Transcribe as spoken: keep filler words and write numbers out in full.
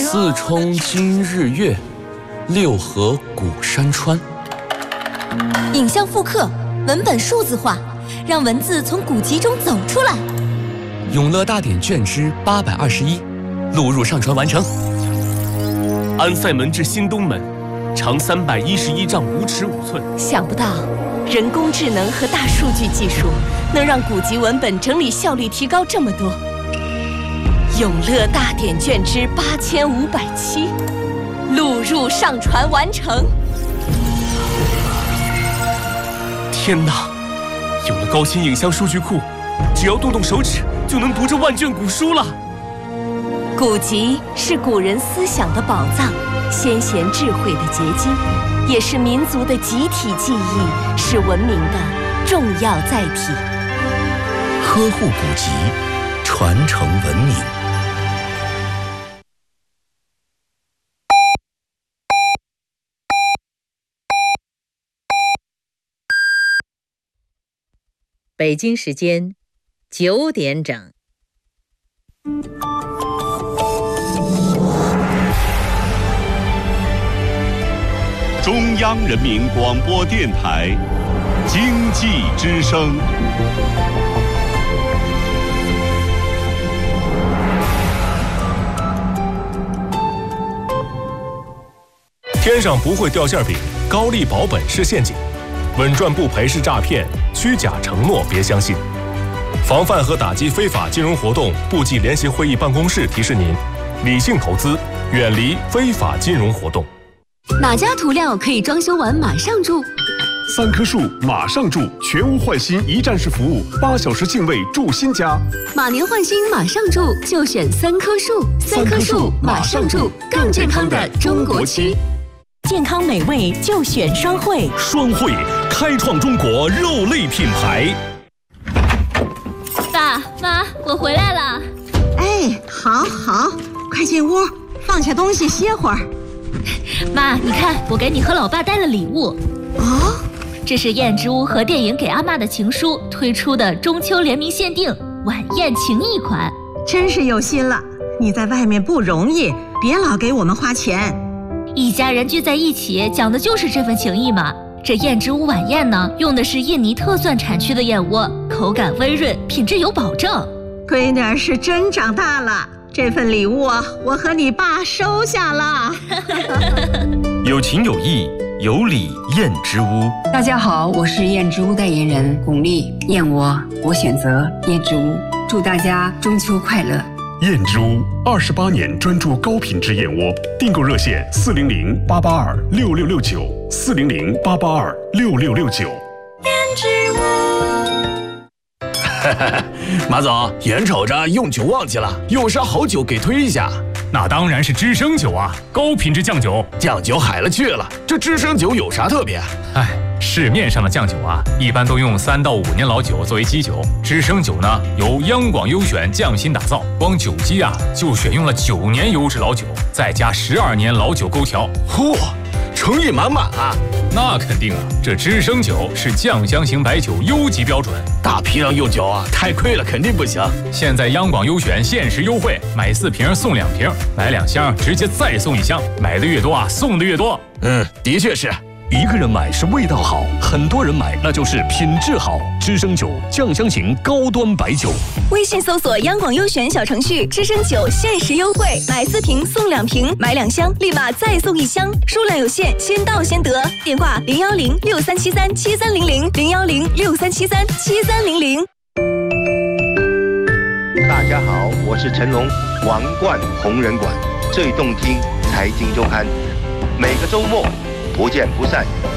四冲今日月，六合古山川。 影像复刻，文本数字化，让文字从古籍中走出来。 永乐大典卷之八百二十一，录入上传完成。 安塞门至新东门，长三百一十一丈五尺五寸。 想不到，人工智能和大数据技术能让古籍文本整理效率提高这么多。永乐大典卷之八千五百七，录入上传完成。 天哪！有了高清影像数据库，只要动动手指就能读这万卷古书了。 古籍是古人思想的宝藏，先贤智慧的结晶，也是民族的集体记忆，是文明的重要载体。 呵护古籍，传承文明。 北京时间九点整。 中央人民广播电台经济之声。 天上不会掉馅饼，高利保本是陷阱，稳赚不赔是诈骗，虚假承诺别相信。防范和打击非法金融活动部际联席会议办公室提示您：理性投资，远离非法金融活动。 哪家涂料可以装修完马上住？ 三棵树马上住，全屋换新一站式服务，八小时净位住新家。 马年换新马上住，就选三棵树。 三棵树马上住，更健康的中国区。 健康美味就选双汇。 双汇开创中国肉类品牌。 爸妈，我回来了。 哎，好好，快进屋，放下东西歇会儿。 妈，你看，我给你和老爸带了礼物。 哦， 这是燕之屋和电影给阿嬷的情书推出的中秋联名限定晚宴情谊款， 真是有心了。你在外面不容易，别老给我们花钱。 一家人聚在一起，讲的就是这份情谊嘛。这燕之屋晚宴呢，用的是印尼特蒜产区的燕窝，口感温润，品质有保证。 闺女儿是真长大了。这份礼物啊，我和你爸收下了。 有情有义，有礼燕之屋。 大家好，我是燕之屋代言人巩俐。燕窝，我选择燕之屋。祝大家中秋快乐！ 燕之屋二十八年专注高品质燕窝，订购热线四零零八八二六六六九四零零八八二六六六九。 燕之屋。 马总，眼瞅着用酒旺季了，有啥好酒给推一下？ 那当然是知升酒啊，高品质酱酒。 酱酒海了去了，这知升酒有啥特别？ 哎，市面上的酱酒啊，一般都用三到五年老酒作为基酒，知升酒呢由央广优选匠心打造，光酒基啊就选用了九年优质老酒，再加十二年老酒勾调。 嚯！诚意满满啊！ 那肯定啊，这知升酒是酱香型白酒优级标准， 大批量用酒啊，太亏了，肯定不行。 现在央广优选限时优惠，买四瓶送两瓶，买两箱直接再送一箱，买的越多啊，送的越多。 嗯，的确是。 一个人买是味道好，很多人买那就是品质好。知升酒酱香型高端白酒， 微信搜索央广优选小程序，知升酒限时优惠，买四瓶送两瓶，买两箱立马再送一箱，数量有限，先到先得。电话零幺零六三七三七三零零零幺零六三七三七三零零。 大家好，我是成龙，王冠红人馆最动听财经周刊，每个周末不见不散。